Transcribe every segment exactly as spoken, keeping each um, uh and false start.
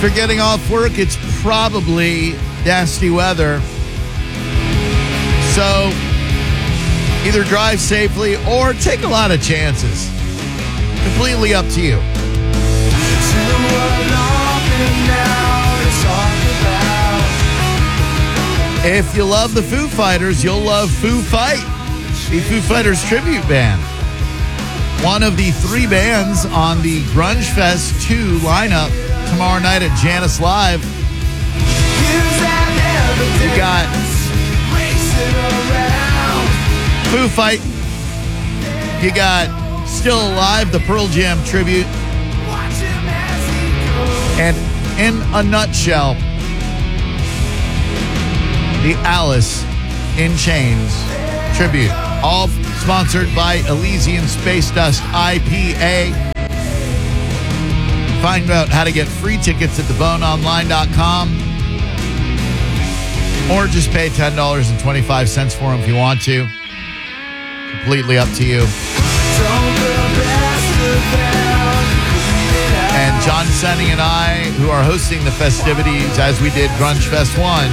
you're getting off work, it's probably nasty weather. So either drive safely or take a lot of chances. Completely up to you. If you love the Foo Fighters, you'll love Foo Fight, the Foo Fighters tribute band. One of the three bands on the Grunge Fest two lineup tomorrow night at Jannus Live. You got Foo Fight. You got Still Alive, the Pearl Jam tribute. And in a nutshell, the Alice in Chains tribute. All sponsored by Elysian Space Dust I P A. Find out how to get free tickets at the bone online dot com. Or just pay ten dollars and twenty-five cents for them if you want to. Completely up to you. And John Senning and I, who are hosting the festivities as we did Grunge Fest one,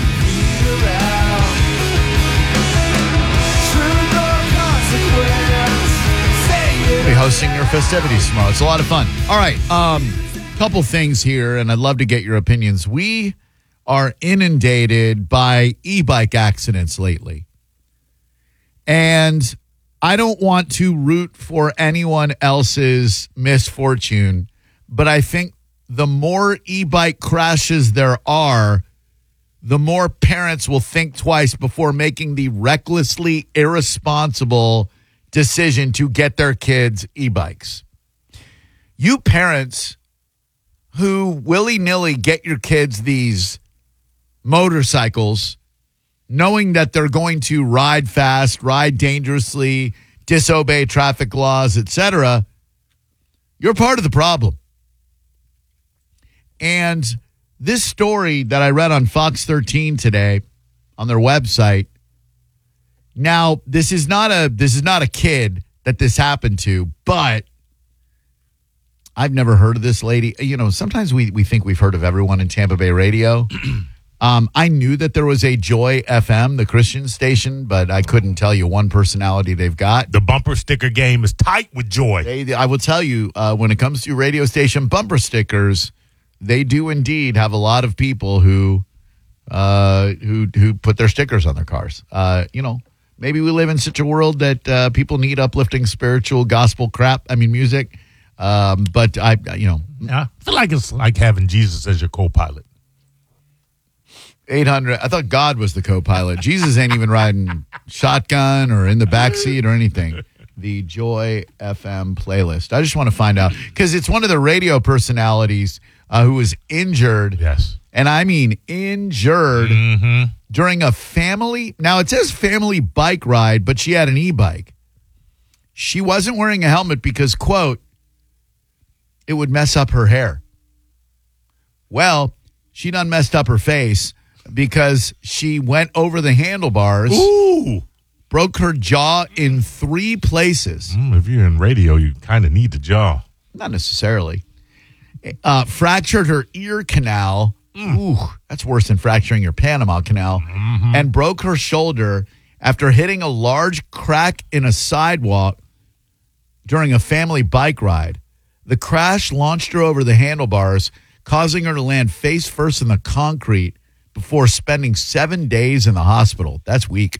we'll be hosting your festivities tomorrow. It's a lot of fun. All right, um, couple things here, and I'd love to get your opinions. We are inundated by e-bike accidents lately. And I don't want to root for anyone else's misfortune, but I think the more e-bike crashes there are, the more parents will think twice before making the recklessly irresponsible decision to get their kids e-bikes. You parents who willy-nilly get your kids these motorcycles, knowing that they're going to ride fast, ride dangerously, disobey traffic laws, et cetera, you're part of the problem. And this story that I read on Fox thirteen today on their website. Now, this is not a this is not a kid that this happened to, but I've never heard of this lady. You know, sometimes we, we think we've heard of everyone in Tampa Bay radio. um, I knew that there was a Joy F M, the Christian station, but I couldn't tell you one personality they've got. The bumper sticker game is tight with Joy. They, I will tell you, uh, when it comes to radio station bumper stickers, they do indeed have a lot of people who uh, who who put their stickers on their cars. Uh, you know, maybe we live in such a world that uh, people need uplifting, spiritual, gospel crap. I mean, music. Um, but I, you know, yeah, I feel like it's like having Jesus as your co-pilot. eight hundred. I thought God was the co-pilot. Jesus ain't even riding shotgun or in the backseat or anything. The Joy F M playlist. I just want to find out because it's one of the radio personalities uh, who was injured. Yes. And I mean injured mm-hmm. during a family. Now it says family bike ride, but she had an e-bike. She wasn't wearing a helmet because, quote, it would mess up her hair. Well, she done messed up her face because she went over the handlebars. Ooh. Broke her jaw in three places. Mm, if you're in radio, you kind of need the jaw. Not necessarily. Uh, fractured her ear canal. Mm. Ooh, that's worse than fracturing your Panama Canal. Mm-hmm. And broke her shoulder after hitting a large crack in a sidewalk during a family bike ride. The crash launched her over the handlebars, causing her to land face first in the concrete before spending seven days in the hospital. That's weak.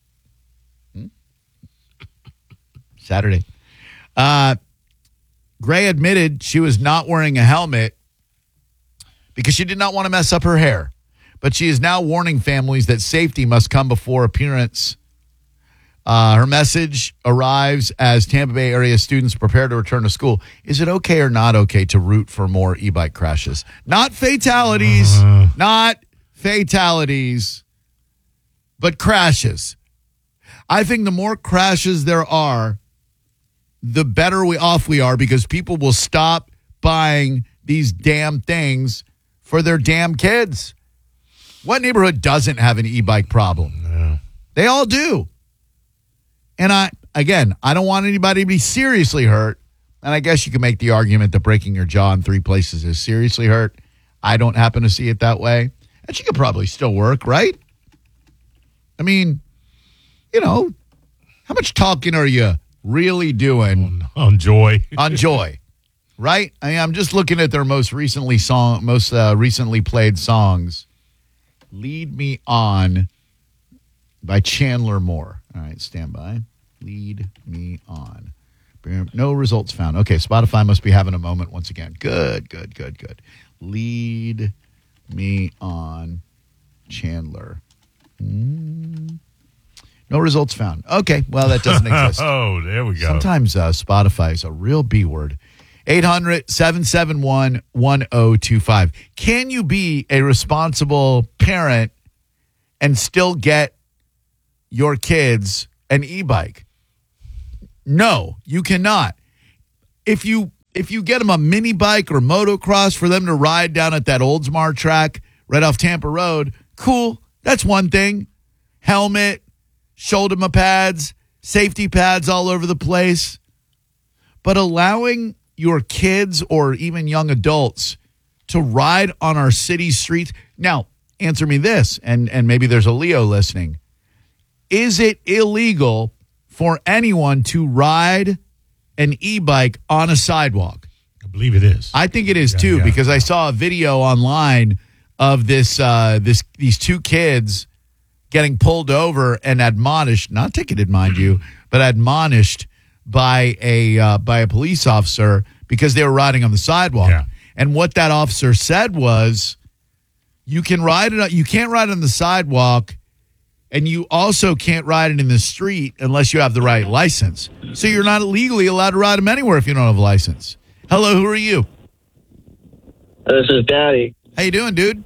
Saturday. Uh, Gray admitted she was not wearing a helmet because she did not want to mess up her hair. But she is now warning families that safety must come before appearance. Uh, her message arrives as Tampa Bay area students prepare to return to school. Is it okay or not okay to root for more e-bike crashes? Not fatalities, uh. not fatalities, but crashes. I think the more crashes there are, the better we off we are because people will stop buying these damn things for their damn kids. What neighborhood doesn't have an e-bike problem? Yeah. They all do. And I, again, I don't want anybody to be seriously hurt. And I guess you can make the argument that breaking your jaw in three places is seriously hurt. I don't happen to see it that way. And she could probably still work, right? I mean, you know, how much talking are you really doing On Joy. on Joy, right? I mean, I'm just looking at their most recently song, most uh, recently played songs. Lead Me On by Chandler Moore. All right, stand by. Lead Me On. No results found. Okay, Spotify must be having a moment once again. Good, good, good, good. Lead Me On, Chandler. Mm. No results found. Okay, well, that doesn't exist. Oh, there we go. Sometimes uh, Spotify is a real B word. eight hundred, seven seven one, one oh two five. Can you be a responsible parent and still get your kids an e-bike? No, you cannot. If you if you get them a mini bike or motocross for them to ride down at that Oldsmar track right off Tampa Road, cool. That's one thing. Helmet, shoulder pads, safety pads all over the place. But allowing your kids or even young adults to ride on our city streets. Now, answer me this, and, and maybe there's a Leo listening. Is it illegal for anyone to ride an e-bike on a sidewalk? I believe it is. I think it is Yeah, too, yeah. because I saw a video online of this uh, this these two kids getting pulled over and admonished, not ticketed, mind you, but admonished by a uh, by a police officer because they were riding on the sidewalk. Yeah. And what that officer said was, you can ride it. You can't ride on the sidewalk. And you also can't ride it in the street unless you have the right license. So you're not legally allowed to ride them anywhere if you don't have a license. Hello, who are you? This is Daddy. How you doing, dude?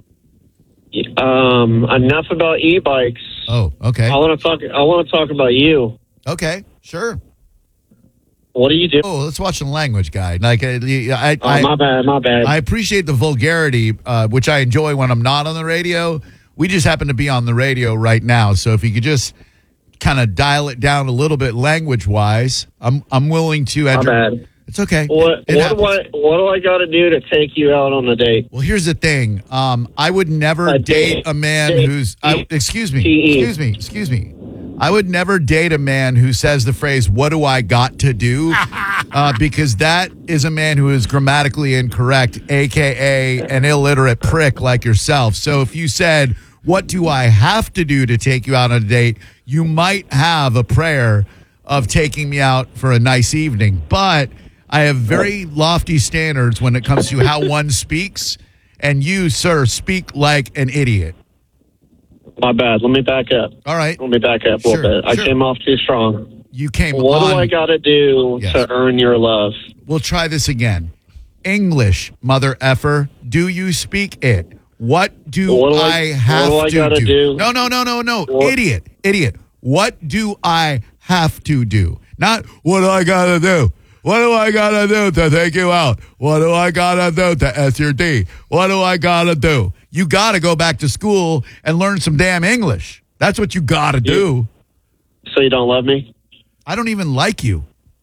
Um, enough about e-bikes. Oh, okay. I want to talk. I want to talk about you. Okay, sure. What do you do? Oh, let's watch the language guide. Like, uh, I, Oh, I, my bad. My bad. I appreciate the vulgarity, uh, which I enjoy when I'm not on the radio. We just happen to be on the radio right now, so if you could just kind of dial it down a little bit language-wise, I'm I'm willing to. my Enter- bad. It's okay. What It What happens. do I What do I got to do to take you out on a date? Well, here's the thing. Um, I would never A date date. a man Date. who's. I, excuse me. T E. Excuse me. Excuse me. I would never date a man who says the phrase, "What do I got to do?" uh, because that is a man who is grammatically incorrect, aka an illiterate prick like yourself. So if you said, "What do I have to do to take you out on a date?" you might have a prayer of taking me out for a nice evening, but I have very lofty standards when it comes to how one speaks, and you, sir, speak like an idiot. My bad. Let me back up. All right. Let me back up a Sure, little bit. I sure. came off too strong. You came What on. do I got to do Yes. to earn your love? We'll try this again. English, mother effer. Do you speak it? What do, What do I- I have what do I to gotta do? do? No, no, no, no, no. What- Idiot. Idiot. What do I have to do? Not what do I got to do? What do I got to do to take you out? What do I got to do to S your D? What do I got to do? You got to go back to school and learn some damn English. That's what you got to do. So you don't love me? I don't even like you.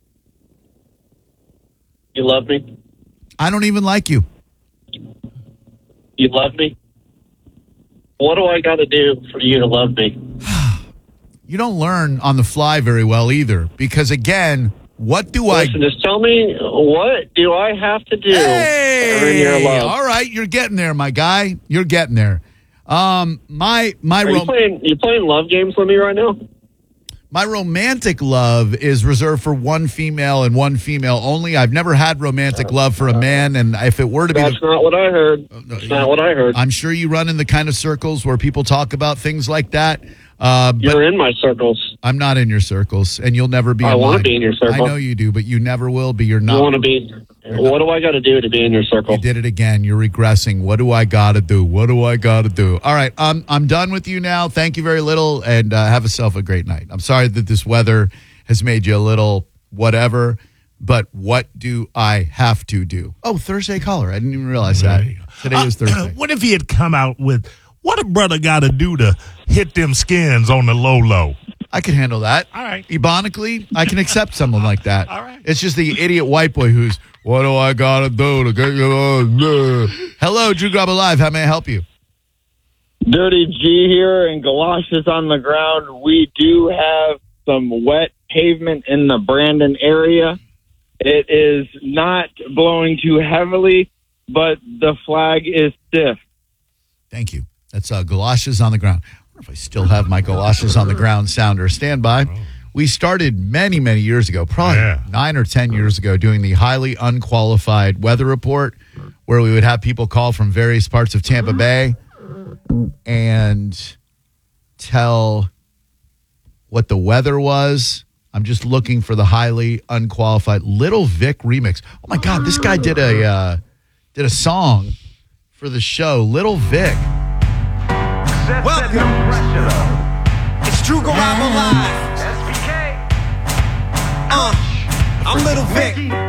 You love me? I don't even like you. You love me? What do I got to do for you to love me? You don't learn on the fly very well either, because again, what do Listen, I? just tell me, what do I have to do to earn your Hey, love? all right, you're getting there, my guy. You're getting there. Um, my my Are you rom- playing, you playing love games with me right now? my romantic love is reserved for one female and one female only. I've never had romantic love for a man, and if it were to be, That's the, not what I heard. no, That's not what I heard. I'm sure you run in the kind of circles where people talk about things like that. Uh, but You're in my circles. I'm not in your circles, and you'll never be. I in wanna mine. be in your circle. I know you do, but you never will be. You're You not. want to be? What do I got to do to be in your circle? You did it again. You're regressing. What do I gotta do? What do I gotta do? All right, I'm I'm done with you now. Thank you very little, and uh, have yourself a great night. I'm sorry that this weather has made you a little whatever, but what do I have to do? Oh, Thursday caller. I didn't even realize that. There you go. Today was Uh, Thursday. What if he had come out with, what a brother got to do to hit them skins on the low low? I can handle that. All right. Ebonically, I can accept someone like that. All right. It's just the idiot white boy who's, what do I gotta do to get you on? Hello, Drew Grub Alive. How may I help you? Dirty G here and galoshes on the ground. We do have some wet pavement in the Brandon area. It is not blowing too heavily, but the flag is stiff. Thank you. That's uh, galoshes on the ground. I wonder if I still have my galoshes on the ground sounder. Stand by. We started many, many years ago, probably Yeah. nine or ten years ago, doing the highly unqualified weather report where we would have people call from various parts of Tampa Bay and tell what the weather was. I'm just looking for the highly unqualified Little Vic remix. Oh my God, this guy did a uh, did a song for the show, Little Vic. Welcome. It's Drew Garabo Live. Uh, I'm Little Vic.